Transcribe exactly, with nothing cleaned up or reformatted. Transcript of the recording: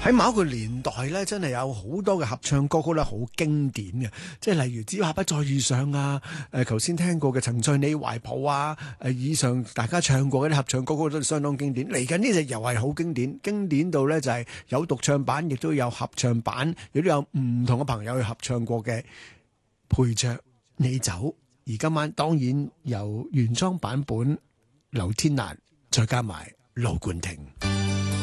喺某一個年代咧，真係有好多嘅合唱歌曲咧，好經典嘅，即係例如《只怕不再遇上》啊，誒頭先聽過嘅《曾在你懷抱》啊，誒以上大家唱過嗰啲合唱歌曲都相當經典。嚟緊呢隻又係好經典，經典到咧就係有獨唱版，亦都有合唱版，亦都有唔同嘅朋友去合唱過嘅《陪着你走》。而今晚當然由原裝版本劉天蘭，再加埋盧冠廷。